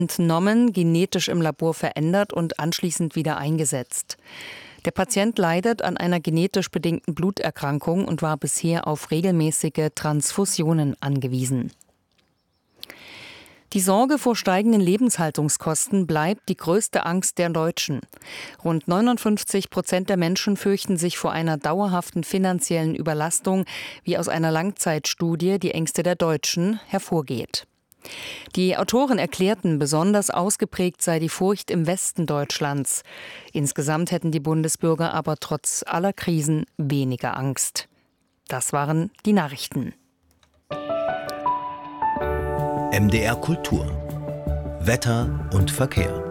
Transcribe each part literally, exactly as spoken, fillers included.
entnommen, genetisch im Labor verändert und anschließend wieder eingesetzt. Der Patient leidet an einer genetisch bedingten Bluterkrankung und war bisher auf regelmäßige Transfusionen angewiesen. Die Sorge vor steigenden Lebenshaltungskosten bleibt die größte Angst der Deutschen. Rund neunundfünfzig Prozent der Menschen fürchten sich vor einer dauerhaften finanziellen Überlastung, wie aus einer Langzeitstudie Die Ängste der Deutschen hervorgeht. Die Autoren erklärten, besonders ausgeprägt sei die Furcht im Westen Deutschlands. Insgesamt hätten die Bundesbürger aber trotz aller Krisen weniger Angst. Das waren die Nachrichten. M D R Kultur. Wetter und Verkehr.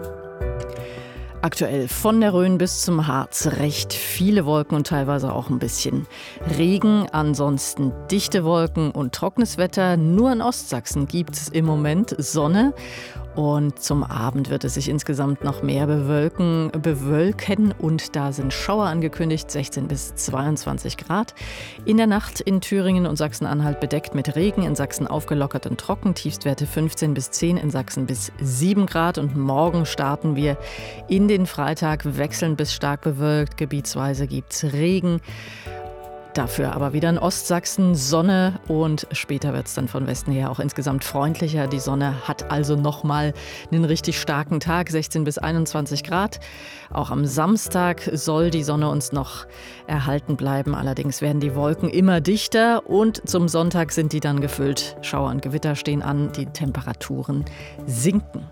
Aktuell von der Rhön bis zum Harz recht viele Wolken und teilweise auch ein bisschen Regen. Ansonsten dichte Wolken und trockenes Wetter. Nur in Ostsachsen gibt es im Moment Sonne. Und zum Abend wird es sich insgesamt noch mehr bewölken, bewölken und da sind Schauer angekündigt, sechzehn bis zweiundzwanzig Grad. In der Nacht in Thüringen und Sachsen-Anhalt bedeckt mit Regen, in Sachsen aufgelockert und trocken, Tiefstwerte fünfzehn bis zehn, in Sachsen bis sieben Grad. Und morgen starten wir in den Freitag wechselnd bis stark bewölkt, gebietsweise gibt es Regen. Dafür aber wieder in Ostsachsen Sonne und später wird es dann von Westen her auch insgesamt freundlicher. Die Sonne hat also nochmal einen richtig starken Tag, sechzehn bis einundzwanzig Grad. Auch am Samstag soll die Sonne uns noch erhalten bleiben. Allerdings werden die Wolken immer dichter und zum Sonntag sind die dann gefüllt. Schauer und Gewitter stehen an, die Temperaturen sinken.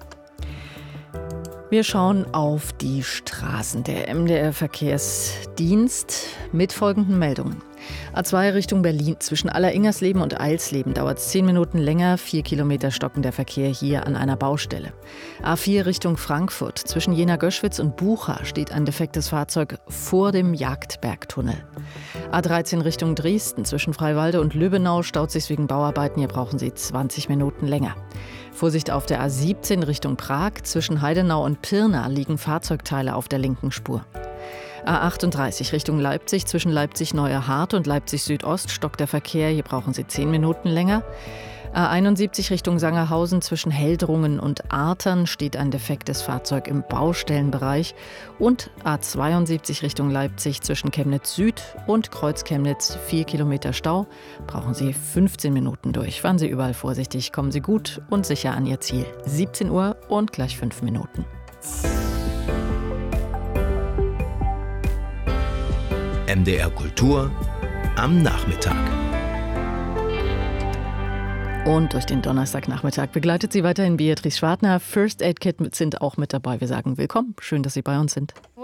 Wir schauen auf die Straßen. Der M D R-Verkehrsdienst mit folgenden Meldungen. A zwei Richtung Berlin. Zwischen Alleringersleben und Eilsleben dauert es zehn Minuten länger. Vier Kilometer stockend der Verkehr hier an einer Baustelle. A vier Richtung Frankfurt. Zwischen Jena-Göschwitz und Bucha steht ein defektes Fahrzeug vor dem Jagdbergtunnel. A dreizehn Richtung Dresden. Zwischen Freiwalde und Lübbenau staut sich wegen Bauarbeiten. Hier brauchen Sie zwanzig Minuten länger. Vorsicht auf der A siebzehn Richtung Prag. Zwischen Heidenau und Pirna liegen Fahrzeugteile auf der linken Spur. A achtunddreißig Richtung Leipzig. Zwischen Leipzig-Neuerhardt und Leipzig-Südost stockt der Verkehr. Hier brauchen Sie zehn Minuten länger. A einundsiebzig Richtung Sangerhausen. Zwischen Heldrungen und Artern steht ein defektes Fahrzeug im Baustellenbereich. Und A zweiundsiebzig Richtung Leipzig. Zwischen Chemnitz Süd und Kreuz Chemnitz vier Kilometer Stau. Brauchen Sie fünfzehn Minuten durch. Fahren Sie überall vorsichtig. Kommen Sie gut und sicher an Ihr Ziel. siebzehn Uhr und gleich fünf Minuten. M D R Kultur am Nachmittag. Und durch den Donnerstagnachmittag begleitet Sie weiterhin Beatrice Schwartner. First Aid Kit sind auch mit dabei. Wir sagen willkommen. Schön, dass Sie bei uns sind.